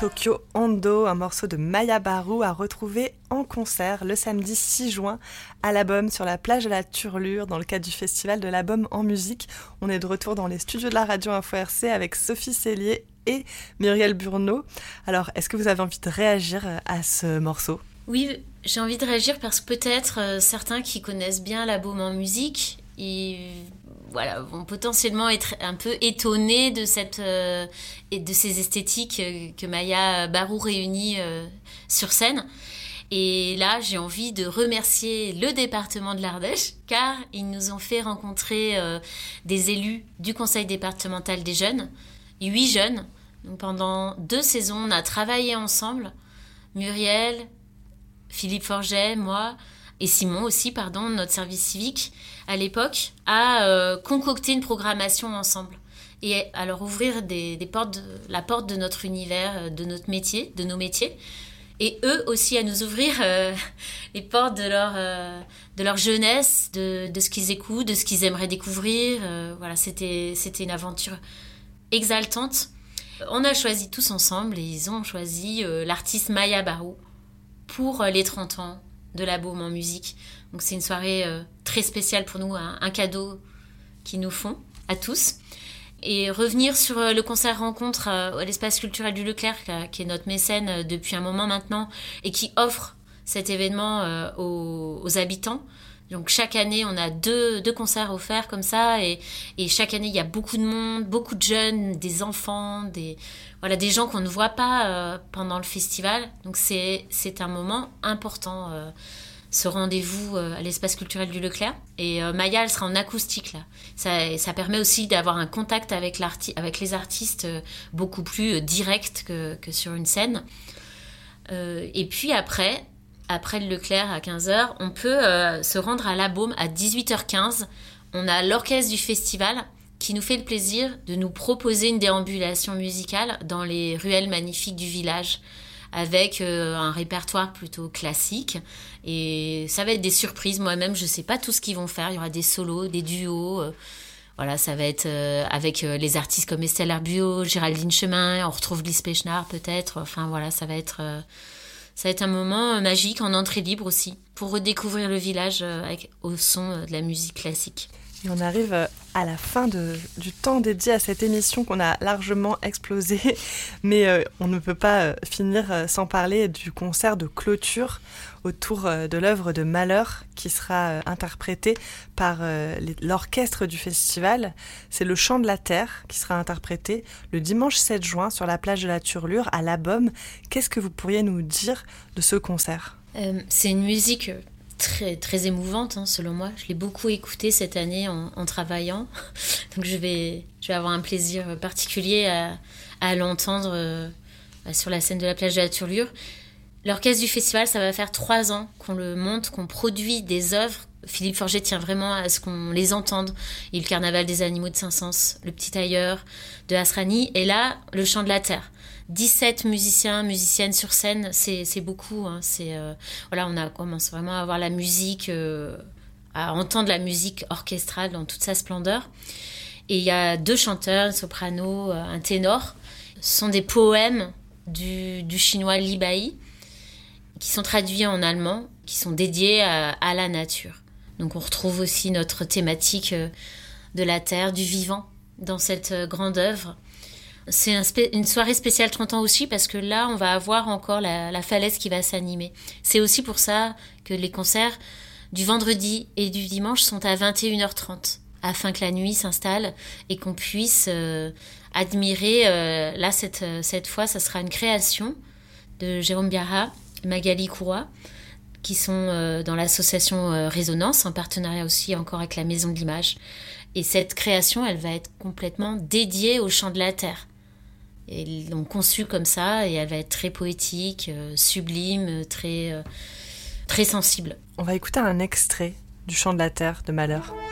Tokyo Hondo, un morceau de Maya Barou à retrouver en concert le samedi 6 juin à l'Album sur la plage de la Turlure dans le cadre du festival de l'Album en musique. On est de retour dans les studios de la radio Info RC avec Sophie Cellier et Muriel Burneau. Alors, est-ce que vous avez envie de réagir à ce morceau ? Oui, j'ai envie de réagir parce que peut-être certains qui connaissent bien l'Album en musique, vont potentiellement être un peu étonnés de ces esthétiques que Maya Barou réunit sur scène. Et là, j'ai envie de remercier le département de l'Ardèche, car ils nous ont fait rencontrer des élus du conseil départemental des jeunes, 8 jeunes. Donc pendant 2 saisons, on a travaillé ensemble, Muriel, Philippe Forget, moi, et Simon aussi, notre service civique, à l'époque, a concocté une programmation ensemble. Et à leur ouvrir la porte de notre univers, de notre métier, de nos métiers. Et eux aussi à nous ouvrir les portes de leur jeunesse, de ce qu'ils écoutent, de ce qu'ils aimeraient découvrir. C'était une aventure exaltante. On a choisi tous ensemble et ils ont choisi l'artiste Maya Barou pour les 30 ans de l'Album en musique. Donc c'est une soirée très spéciale pour nous, un cadeau qu'ils nous font à tous. Et revenir sur le concert rencontre à l'espace culturel du Leclerc, qui est notre mécène depuis un moment maintenant, et qui offre cet événement aux habitants. Donc chaque année, on a deux concerts offerts comme ça, et chaque année, il y a beaucoup de monde, beaucoup de jeunes, des enfants, des gens qu'on ne voit pas pendant le festival. Donc c'est un moment important, ce rendez-vous à l'espace culturel du Leclerc. Et Maya, elle sera en acoustique là. Ça permet aussi d'avoir un contact avec les artistes beaucoup plus direct que sur une scène. Et puis après le Leclerc à 15h, on peut se rendre à l'Album à 18h15. On a l'orchestre du festival qui nous fait le plaisir de nous proposer une déambulation musicale dans les ruelles magnifiques du village, avec un répertoire plutôt classique. Et ça va être des surprises. Moi-même, je ne sais pas tout ce qu'ils vont faire. Il y aura des solos, des duos. Ça va être avec les artistes comme Estelle Arbio, Géraldine Chemin. On retrouve Lise Pechnard peut-être. Enfin, ça va être un moment magique en entrée libre aussi, pour redécouvrir le village au son de la musique classique. Et on arrive à la fin du temps dédié à cette émission qu'on a largement explosé, mais on ne peut pas finir sans parler du concert de clôture autour de l'œuvre de Malheur qui sera interprétée par l'orchestre du festival. C'est le Chant de la Terre qui sera interprété le dimanche 7 juin sur la plage de la Turlure à l'Album. Qu'est-ce que vous pourriez nous dire de ce concert ? C'est une musique très, très émouvante, selon moi. Je l'ai beaucoup écoutée cette année en travaillant. Donc je vais avoir un plaisir particulier à l'entendre sur la scène de la plage de la Turlure. L'orchestre du festival, ça va faire 3 ans qu'on le monte, qu'on produit des œuvres. Philippe Forget tient vraiment à ce qu'on les entende. Il y a le Carnaval des animaux de Saint-Saëns, le Petit Tailleur de Asrani, et là, le Chant de la Terre. 17 musiciens, musiciennes sur scène, c'est beaucoup. On commence vraiment à avoir la musique, à entendre la musique orchestrale dans toute sa splendeur. Et il y a 2 chanteurs, un soprano, un ténor. Ce sont des poèmes du chinois Li Bai, qui sont traduits en allemand, qui sont dédiés à la nature. Donc on retrouve aussi notre thématique de la terre, du vivant, dans cette grande œuvre. C'est une soirée spéciale 30 ans aussi, parce que là, on va avoir encore la falaise qui va s'animer. C'est aussi pour ça que les concerts du vendredi et du dimanche sont à 21h30, afin que la nuit s'installe et qu'on puisse admirer. Là, cette fois, ça sera une création de Jérôme Biarra, Magali Courroy, qui sont dans l'association Résonance, en partenariat aussi encore avec la Maison de l'Image. Et cette création, elle va être complètement dédiée au Chant de la Terre. Et ils l'ont conçue comme ça, et elle va être très poétique, sublime, très, très sensible. On va écouter un extrait du Chant de la Terre de Malheur.